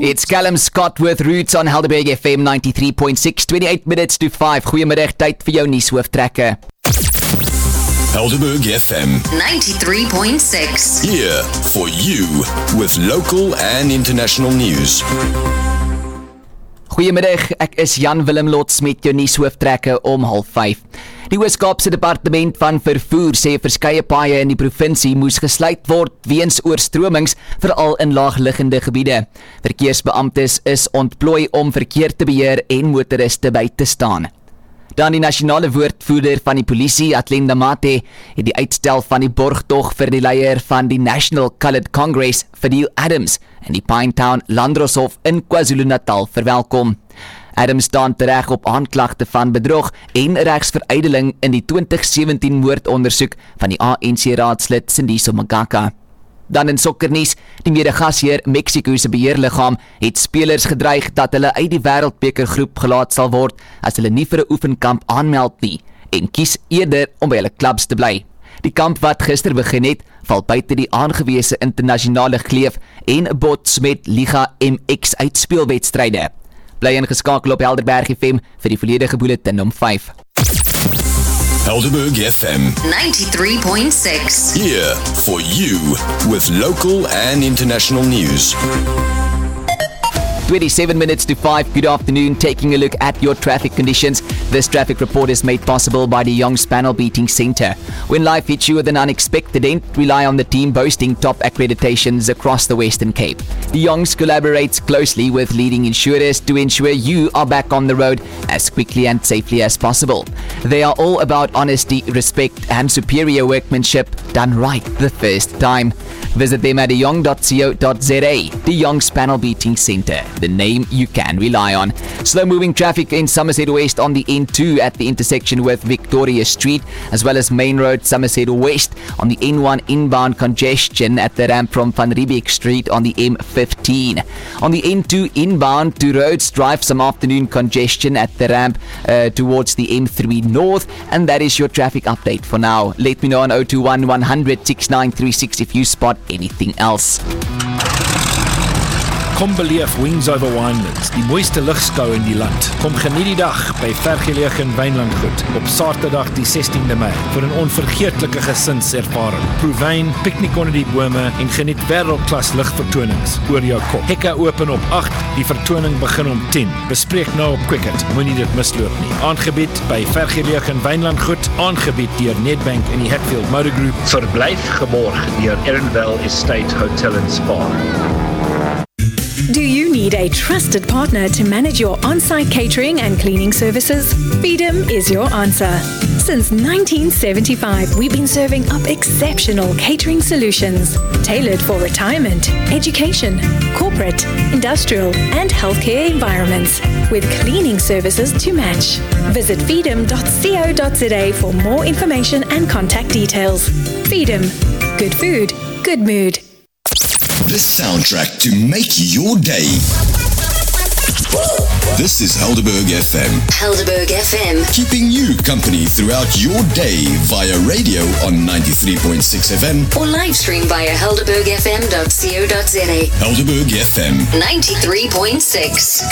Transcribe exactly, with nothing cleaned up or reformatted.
It's Callum Scott with Roots on Helderberg F M ninety-three point six, twenty-eight minutes to five. Goeiemiddag, tyd vir jou nuushooftrekke. Helderberg F M ninety-three point six. Here for you with local and international news. Goeiemiddag, ek is Jan Willem Lots met jou nuushooftrekke om half vyf. Die Oos-Kaapse Departement van Vervoer sê verskeie paaie in die provinsie moes gesluit word weens oorstromings, veral in laagliggende gebiede. Verkeersbeamptes is ontplooi om verkeer te beheer en motoriste by te staan. Dan die nasionale woordvoerder van die polisie, Atlenda Mate, het die uitstel van die borgtog vir die leier van die National Coloured Congress, Fadil Adams, in die Pinetown Landdroshof in KwaZulu-Natal verwelkom. Adams staan tereg op aanklagte van bedrog en regsverydeling in die twintig sewentien moordondersoek van die A N C-raadslid Sindiso Magaka. Dan in sokkernuus, die mede-gasheer Mexico se beheerliggaam het spelers gedreig dat hulle uit die wêreldbekergroep gelaat sal word as hulle nie vir 'n oefenkamp aanmeld nie en kies eerder om by hulle klubs te bly. Die kamp wat gister begin het, val buite die aangewese internasionale kleef en bots met Liga M X uitspeelwedstryde. Bly ingeskakel op Helderberg F M vir die volledige bulletin om vyf. Helderberg F M ninety-three point six. Here for you with local and international news. twenty-seven minutes to five, good afternoon. Taking a look at your traffic conditions. This traffic report is made possible by the Young's Panel Beating Centre. When life hits you with an unexpected end, rely on the team boasting top accreditations across the Western Cape. The Young's collaborates closely with leading insurers to ensure you are back on the road as quickly and safely as possible. They are all about honesty, respect and superior workmanship done right the first time. Visit them at young dot co dot za. The Young's Panel Beating Centre, the name you can rely on. Slow-moving traffic in Somerset West on the N two at the intersection with Victoria Street, as well as Main Road Somerset West on the N one inbound congestion at the ramp from Van Riebeeck Street on the M fifteen. On the N two inbound to Rhodes Drive, some afternoon congestion at the ramp uh, towards the M three North, and that is your traffic update for now. Let me know on oh two one, one hundred, six nine three six if you spot anything else. Kom beleef Wings Over Winelands, die mooiste ligskou in die land. Kom geniet die dag by vergeleë in Wynlandgoed op Saterdag die sestiende Mei vir 'n onvergeetlike gesinservaring. Proe wyn, piknik onder die bome en geniet wêreldklas ligvertonings oor jou kop. Hekke open op agt, die vertoning begin om tien. Bespreek nou op Quicket, moenie dit misloop nie. Aangebied by vergeleë in Wynlandgoed, aangebied deur Nedbank en die Hatfield Motor Group. Verblyf geborg deur Erinvale Estate Hotel and Spa. Do you need a trusted partner to manage your on-site catering and cleaning services? Feedem is your answer. Since nineteen seventy-five, we've been serving up exceptional catering solutions tailored for retirement, education, corporate, industrial, and healthcare environments, with cleaning services to match. Visit feedem dot co dot za for more information and contact details. Feedem. Good food, good mood. The soundtrack to make your day. This is Helderberg F M. Helderberg F M. Keeping you company throughout your day via radio on ninety-three point six F M. Or live stream via helderberg f m dot co dot za. Helderberg F M ninety-three point six.